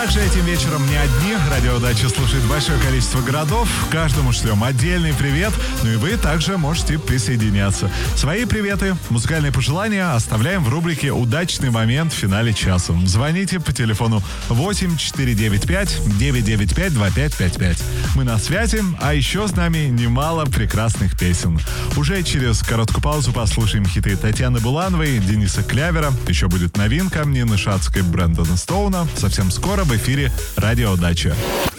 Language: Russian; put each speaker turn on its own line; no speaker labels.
Также этим вечером не одни. Радиоудача слушает большое количество городов. Каждому шлем отдельный привет. Ну и вы также можете присоединяться. Свои приветы, музыкальные пожелания оставляем в рубрике «Удачный момент» в финале часа. Звоните по телефону 8-495-995-2555. Мы на связи, а еще с нами немало прекрасных песен. Уже через короткую паузу послушаем хиты Татьяны Булановой, Дениса Клявера. Еще будет новинка Нины Шацкой, Брэндона Стоуна. Совсем скоро в эфире «Радиоудача».